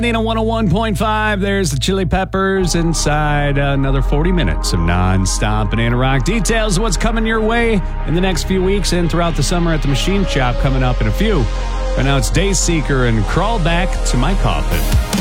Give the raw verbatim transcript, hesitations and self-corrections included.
Nina one oh one point five, there's the Chili Peppers inside another forty minutes of non-stop Banana Rock. Details of what's coming your way in the next few weeks and throughout the summer at the Machine Shop coming up in a few. Right now it's Dayseeker and Crawl Back to My Coffin.